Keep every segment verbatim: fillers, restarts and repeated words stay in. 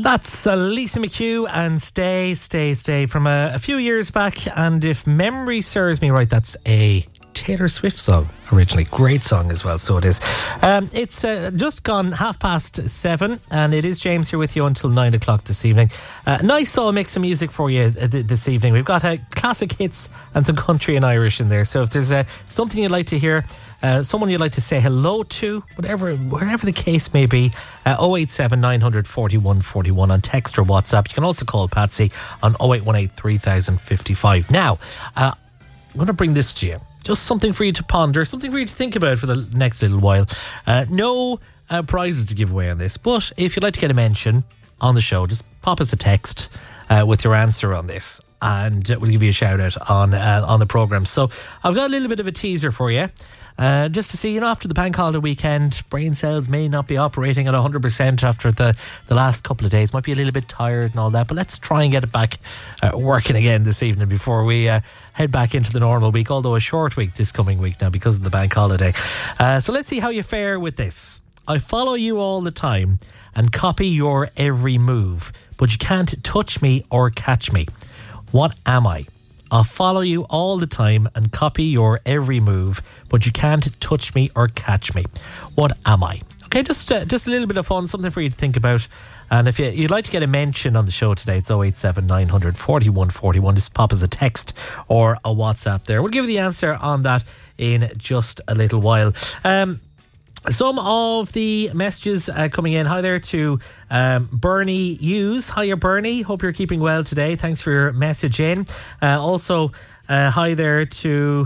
That's uh, Lisa McHugh and Stay, Stay, Stay from a, a few years back. And if memory serves me right, that's a Taylor Swift song originally. Great song as well, so it is. Um, it's uh, just gone half past seven, and it is James here with you until nine o'clock this evening. Uh, nice all mix of music for you uh, th- this evening. We've got uh, classic hits and some country and Irish in there. So if there's uh, something you'd like to hear, Uh, someone you'd like to say hello to, whatever wherever the case may be, uh, oh eight seven nine four one four one on text or WhatsApp. You can also call Patsy on oh eight one eight three thousand fifty-five. Now, uh, I'm going to bring this to you. Just something for you to ponder, something for you to think about for the next little while. Uh, no uh, prizes to give away on this, but if you'd like to get a mention on the show, just pop us a text uh, with your answer on this, and we'll give you a shout out on uh, on the programme. So I've got a little bit of a teaser for you. Uh, just to see, you know, after the bank holiday weekend, brain cells may not be operating at one hundred percent after the, the last couple of days. Might be a little bit tired and all that, but let's try and get it back uh, working again this evening before we uh, head back into the normal week, although a short week this coming week now because of the bank holiday. Uh, so let's see how you fare with this. I follow you all the time and copy your every move, but you can't touch me or catch me. What am I? I'll follow you all the time and copy your every move, but you can't touch me or catch me. What am I? Okay, just uh, just a little bit of fun, something for you to think about. And if you, you'd like to get a mention on the show today, it's oh eight seven nine four one four one. Just pop us a text or a WhatsApp there. We'll give you the answer on that in just a little while. Um... Some of the messages uh, coming in. Hi there to um, Bernie Hughes. Hiya, Bernie. Hope you're keeping well today. Thanks for your message in. Uh, also, uh, hi there to...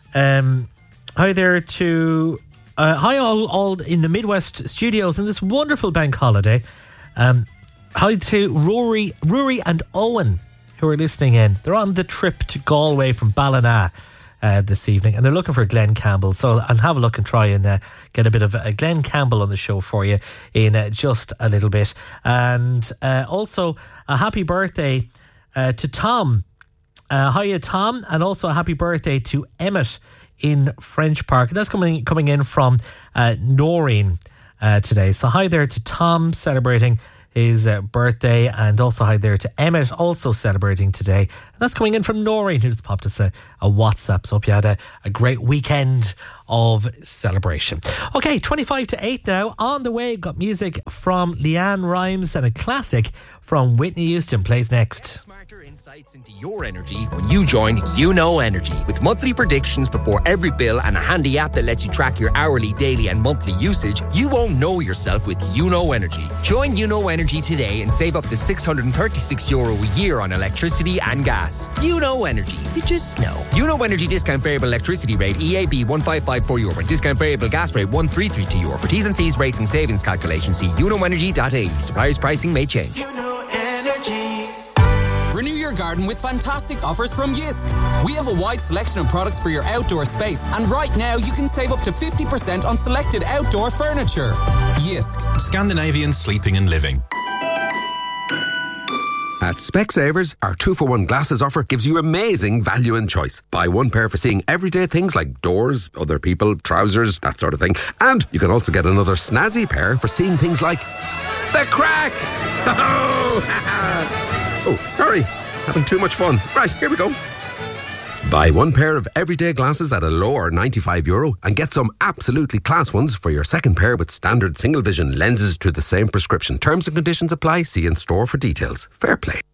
Um, hi there to... Uh, hi all, all in the Midwest studios in this wonderful bank holiday. Um, hi to Rory, Rory and Owen who are listening in. They're on the trip to Galway from Ballina Uh, this evening, and they're looking for Glenn Campbell, so I'll have a look and try and uh, get a bit of uh, Glenn Campbell on the show for you in uh, just a little bit. And uh, also a happy birthday uh, to Tom. Uh, hiya Tom, and also a happy birthday to Emmett in French Park. That's coming coming in from uh, Noreen uh, today. So hi there to Tom, celebrating his uh, birthday, and also hi there to Emmett, also celebrating today. And that's coming in from Noreen, who just popped us a, a WhatsApp. So hope you had a, a great weekend of celebration. Okay, twenty-five to eight now. On the way, got music from Leanne Rimes and a classic from Whitney Houston plays next. Smarter insights into your energy when you join You Know Energy. With monthly predictions before every bill and a handy app that lets you track your hourly, daily and monthly usage, you won't know yourself with You Know Energy. Join You Know Energy today and save up to six hundred thirty-six euro a year on electricity and gas. You Know Energy. You just know. You Know Energy discount variable electricity rate E A B one five five four euro and discount variable gas rate one three three two euro. For T's and C's rates and savings calculations, see you know energy dot I E. Suppliers pricing may change. You Know Energy. Renew your garden with fantastic offers from Yisk. We have a wide selection of products for your outdoor space, and right now you can save up to fifty percent on selected outdoor furniture. Yisk. Scandinavian sleeping and living. At Specsavers, our two for one glasses offer gives you amazing value and choice. Buy one pair for seeing everyday things like doors, other people, trousers, that sort of thing. And you can also get another snazzy pair for seeing things like the crack! Oh, sorry, having too much fun. Right, here we go. Buy one pair of everyday glasses at a lower ninety-five euro and get some absolutely class ones for your second pair with standard single vision lenses to the same prescription. Terms and conditions apply. See in store for details. Fair play.